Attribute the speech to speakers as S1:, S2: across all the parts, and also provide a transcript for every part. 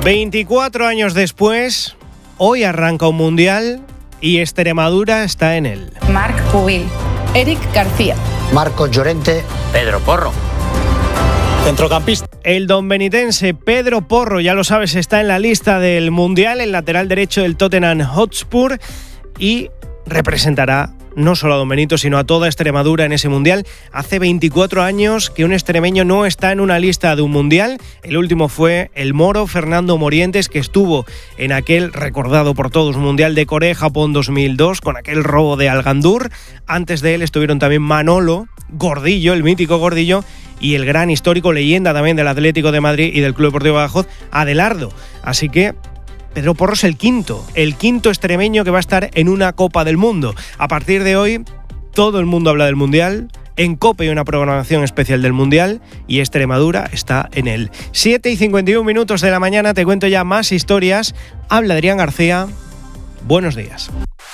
S1: 24 años después, hoy arranca un mundial y Extremadura está en él.
S2: Marc Pubil, Eric García,
S3: Marcos Llorente,
S4: Pedro Porro.
S5: Centrocampista.
S1: El donbenitense Pedro Porro, ya lo sabes, está en la lista del mundial, el lateral derecho del Tottenham Hotspur, y representará no solo a Don Benito, sino a toda Extremadura en ese mundial. Hace 24 años que un extremeño no está en una lista de un mundial. El último fue el moro Fernando Morientes, que estuvo en aquel recordado por todos mundial de Corea-Japón 2002, con aquel robo de Algandur. Antes de él estuvieron también Manolo, Gordillo, el mítico Gordillo, y el gran histórico leyenda también del Atlético de Madrid y del Club Deportivo Badajoz, Adelardo. Así que Pedro Porro es el quinto extremeño que va a estar en una Copa del Mundo. A partir de hoy, todo el mundo habla del Mundial. En COPE hay una programación especial del Mundial y Extremadura está en él. 7:51 de la mañana, te cuento ya más historias. Habla Adrián García. Buenos días.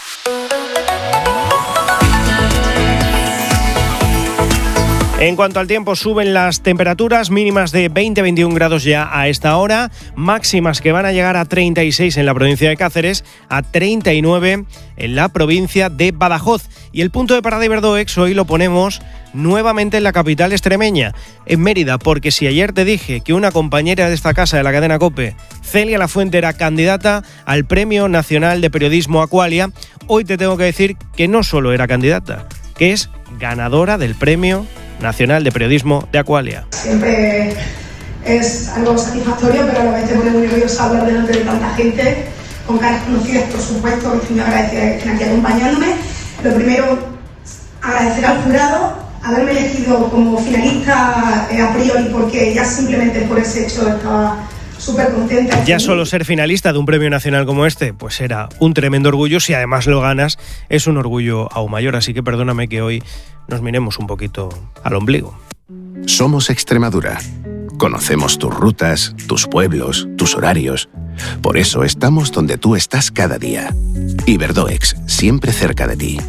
S1: En cuanto al tiempo, suben las temperaturas mínimas de 20-21 grados ya a esta hora, máximas que van a llegar a 36 en la provincia de Cáceres, a 39 en la provincia de Badajoz. Y el punto de parada Iberdoex hoy lo ponemos nuevamente en la capital extremeña, en Mérida, porque si ayer te dije que una compañera de esta casa de la cadena COPE, Celia Lafuente, era candidata al Premio Nacional de Periodismo Aqualia, hoy te tengo que decir que no solo era candidata, que es ganadora del Premio Nacional de Periodismo de Aqualia.
S6: Siempre es algo satisfactorio, pero a la vez te pone muy nerviosa hablar delante de tanta gente, con caras conocidas, por supuesto, que estoy muy agradecida que estén aquí acompañándome. Lo primero, agradecer al jurado haberme elegido como finalista a priori, porque ya simplemente por ese hecho estaba súper contenta.
S1: Ya solo ser finalista de un premio nacional como este, pues era un tremendo orgullo. Si además lo ganas, es un orgullo aún mayor. Así que perdóname que hoy nos miremos un poquito al ombligo.
S7: Somos Extremadura. Conocemos tus rutas, tus pueblos, tus horarios. Por eso estamos donde tú estás cada día. Iberdoex, siempre cerca de ti.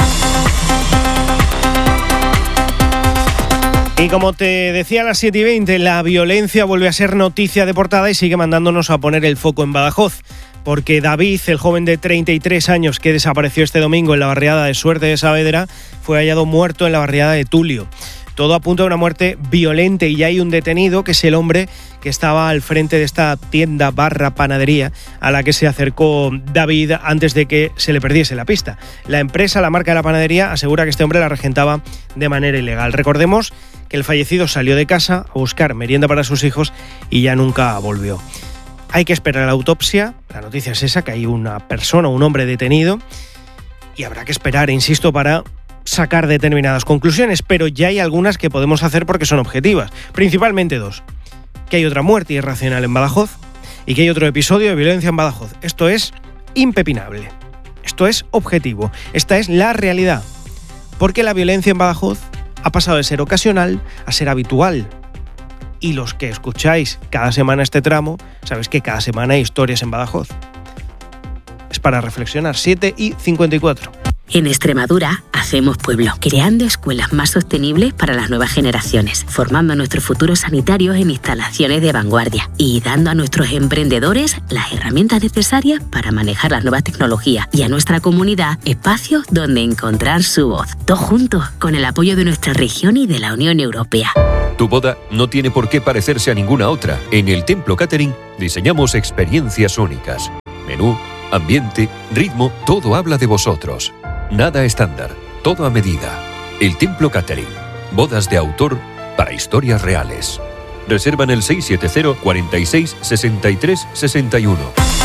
S1: Y como te decía a las 7:20, la violencia vuelve a ser noticia de portada y sigue mandándonos a poner el foco en Badajoz. Porque David, el joven de 33 años que desapareció este domingo en la barriada de Suerte de Saavedra, fue hallado muerto en la barriada de Tulio. Todo apunta a una muerte violenta y ya hay un detenido, que es el hombre que estaba al frente de esta tienda barra panadería a la que se acercó David antes de que se le perdiese la pista. La empresa, la marca de la panadería, asegura que este hombre la regentaba de manera ilegal. Recordemos que el fallecido salió de casa a buscar merienda para sus hijos y ya nunca volvió. Hay que esperar la autopsia. La noticia es esa, que hay una persona, un hombre detenido, y habrá que esperar, insisto, para sacar determinadas conclusiones, pero ya hay algunas que podemos hacer porque son objetivas, principalmente dos: que hay otra muerte irracional en Badajoz y que hay otro episodio de violencia en Badajoz. Esto es impepinable, esto es objetivo, esta es la realidad, porque la violencia en Badajoz ha pasado de ser ocasional a ser habitual. Y los que escucháis cada semana este tramo, sabéis que cada semana hay historias en Badajoz. Es para reflexionar. 7:54.
S8: En Extremadura hacemos pueblo, creando escuelas más sostenibles para las nuevas generaciones, formando a nuestros futuros sanitarios en instalaciones de vanguardia y dando a nuestros emprendedores las herramientas necesarias para manejar las nuevas tecnologías y a nuestra comunidad espacios donde encontrar su voz. Todos juntos, con el apoyo de nuestra región y de la Unión Europea.
S9: Tu boda no tiene por qué parecerse a ninguna otra. En el Templo Catering diseñamos experiencias únicas. Menú, ambiente, ritmo, todo habla de vosotros. Nada estándar, todo a medida. El Templo Catering. Bodas de autor para historias reales. Reserva en el 670 46 63 61.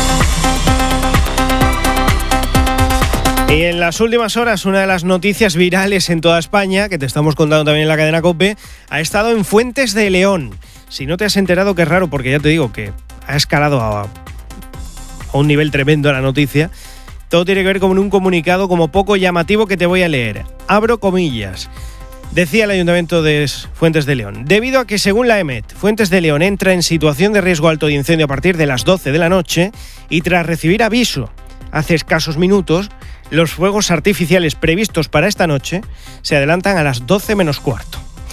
S1: Y en las últimas horas, una de las noticias virales en toda España, que te estamos contando también en la cadena COPE, ha estado en Fuentes de León. Si no te has enterado, qué raro, porque ya te digo que ha escalado a un nivel tremendo la noticia. Todo tiene que ver con un comunicado como poco llamativo que te voy a leer. Abro comillas. Decía el Ayuntamiento de Fuentes de León: debido a que, según la EMET, Fuentes de León entra en situación de riesgo alto de incendio a partir de las 12 de la noche y tras recibir aviso hace escasos minutos, los fuegos artificiales previstos para esta noche se adelantan a las 12 menos cuarto.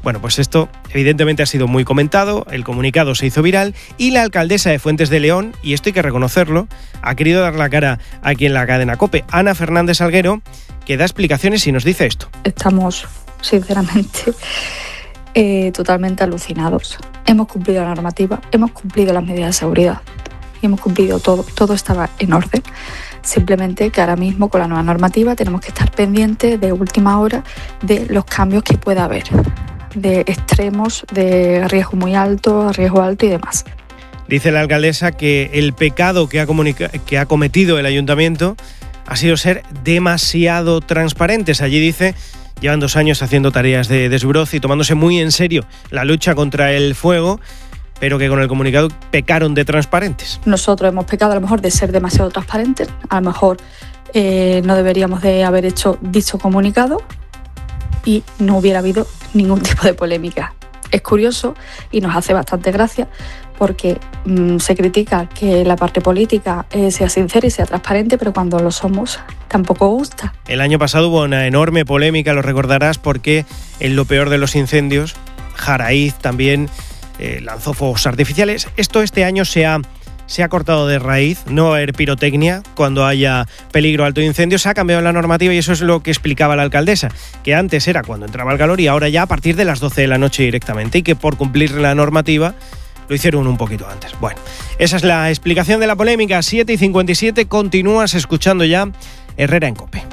S1: Bueno, pues esto evidentemente ha sido muy comentado, el comunicado se hizo viral y la alcaldesa de Fuentes de León, y esto hay que reconocerlo, ha querido dar la cara aquí en la cadena COPE. Ana Fernández Salguero, que da explicaciones y nos dice esto.
S3: Estamos, sinceramente, totalmente alucinados. Hemos cumplido la normativa, hemos cumplido las medidas de seguridad y hemos cumplido todo estaba en orden. Simplemente que ahora mismo con la nueva normativa tenemos que estar pendientes de última hora de los cambios que pueda haber, de extremos, de riesgo muy alto, riesgo alto y demás.
S1: Dice la alcaldesa que el pecado que ha cometido el ayuntamiento ha sido ser demasiado transparentes. Allí dice, llevan 2 años haciendo tareas de desbroce y tomándose muy en serio la lucha contra el fuego, pero que con el comunicado pecaron de transparentes.
S3: Nosotros hemos pecado a lo mejor de ser demasiado transparentes, a lo mejor no deberíamos de haber hecho dicho comunicado y no hubiera habido ningún tipo de polémica. Es curioso y nos hace bastante gracia porque se critica que la parte política sea sincera y sea transparente, pero cuando lo somos tampoco gusta.
S1: El año pasado hubo una enorme polémica, lo recordarás, porque en lo peor de los incendios, Jaraíz también lanzó fuegos artificiales. Esto este año se ha cortado de raíz, no va a haber pirotecnia cuando haya peligro alto de incendio. Se ha cambiado la normativa y eso es lo que explicaba la alcaldesa, que antes era cuando entraba el calor y ahora ya a partir de las 12 de la noche directamente, y que por cumplir la normativa lo hicieron un poquito antes. Bueno, esa es la explicación de la polémica. 7:57, continúas escuchando ya Herrera en COPE.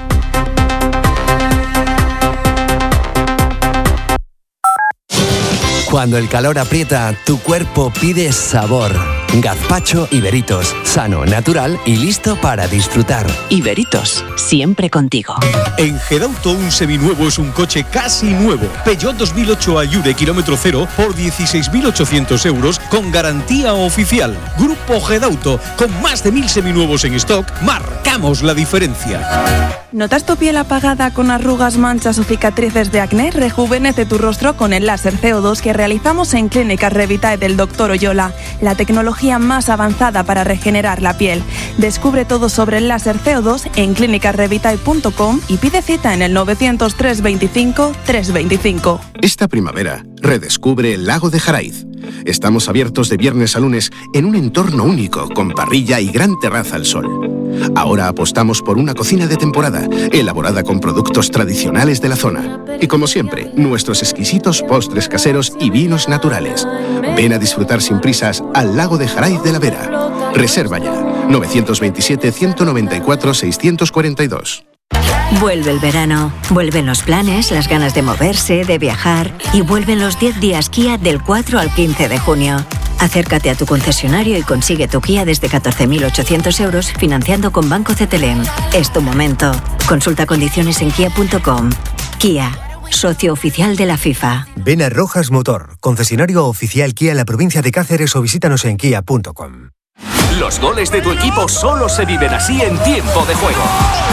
S4: Cuando el calor aprieta, tu cuerpo pide sabor. Gazpacho Iberitos, sano, natural y listo para disfrutar.
S10: Iberitos, siempre contigo.
S11: En Gedauto un seminuevo es un coche casi nuevo. Peugeot 2008 Ayude kilómetro cero por 16.800 euros con garantía oficial. Grupo Gedauto, con más de 1.000 seminuevos en stock, marcamos la diferencia.
S12: ¿Notas tu piel apagada con arrugas, manchas o cicatrices de acné? Rejuvenece tu rostro con el láser CO2 que realizamos en Clínicas Revitae del Dr. Oyola, la tecnología más avanzada para regenerar la piel. Descubre todo sobre el láser CO2 en clinicasrevitae.com y pide cita en el 900 325 325.
S7: Esta primavera, redescubre el lago de Jaraíz. Estamos abiertos de viernes a lunes en un entorno único, con parrilla y gran terraza al sol. Ahora apostamos por una cocina de temporada, elaborada con productos tradicionales de la zona. Y como siempre, nuestros exquisitos postres caseros y vinos naturales. Ven a disfrutar sin prisas al lago de Jaraíz de la Vera. Reserva ya, 927-194-642.
S13: Vuelve el verano, vuelven los planes, las ganas de moverse, de viajar y vuelven los 10 días Kia del 4 al 15 de junio. Acércate a tu concesionario y consigue tu Kia desde 14.800 euros financiando con Banco CTLM. Es tu momento. Consulta condiciones en kia.com. Kia, socio oficial de la FIFA.
S14: Ven a Rojas Motor, concesionario oficial Kia en la provincia de Cáceres o visítanos en kia.com.
S15: Los goles de tu equipo solo se viven así en tiempo de juego.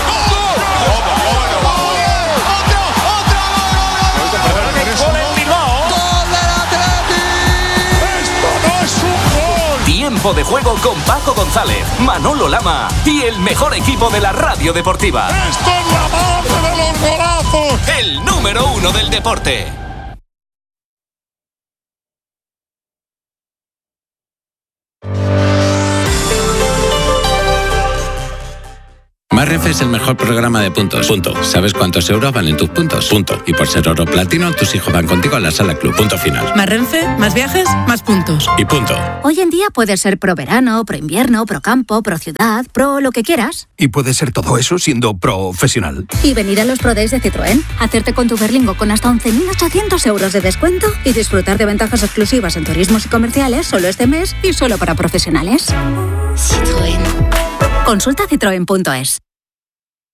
S15: Tiempo de juego con Paco González, Manolo Lama y el mejor equipo de la radio deportiva.
S16: ¡Esto es la base de los golazos!
S15: El número 1 del deporte.
S17: Más Renfe es el mejor programa de puntos. Punto. ¿Sabes cuántos euros valen tus puntos? Punto. Y por ser oro platino, tus hijos van contigo a la sala club. Punto final.
S18: Más Renfe, más viajes, más puntos.
S17: Y punto.
S19: Hoy en día puedes ser pro verano, pro invierno, pro campo, pro ciudad, pro lo que quieras.
S20: Y puedes ser todo eso siendo profesional.
S19: Y venir a los Pro Days de Citroën, hacerte con tu Berlingo con hasta 11.800 euros de descuento y disfrutar de ventajas exclusivas en turismos y comerciales solo este mes y solo para profesionales. Citroën. Consulta citroen.es.